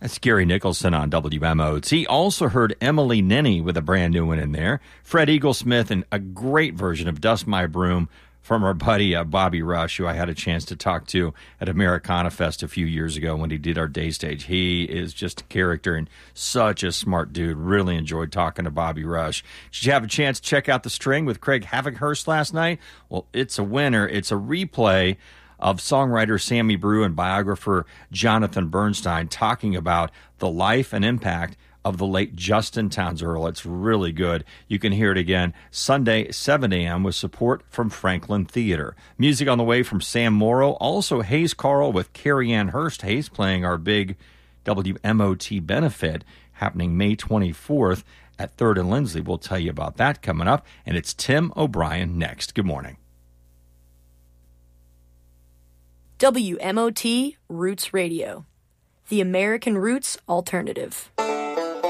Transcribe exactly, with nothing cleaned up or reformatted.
That's Gary Nicholson on W M O T. Also heard Emily Nenny with a brand new one in there. Fred Eaglesmith and a great version of Dust My Broom from our buddy uh, Bobby Rush, who I had a chance to talk to at Americana Fest a few years ago when he did our day stage. He is just a character and such a smart dude. Really enjoyed talking to Bobby Rush. Did you have a chance to check out The String with Craig Havikhurst last night? Well, it's a winner. It's a replay of songwriter Sammy Brew and biographer Jonathan Bernstein talking about the life and impact of the late Justin Townes Earle. It's really good. You can hear it again Sunday, seven a.m. with support from Franklin Theater. Music on the way from Sam Morrow. Also, Hayes Carl with Carrie Ann Hurst. Hayes playing our big W M O T benefit happening May twenty-fourth at third and Lindsley. We'll tell you about that coming up. And it's Tim O'Brien next. Good morning. W M O T Roots Radio, the American Roots Alternative.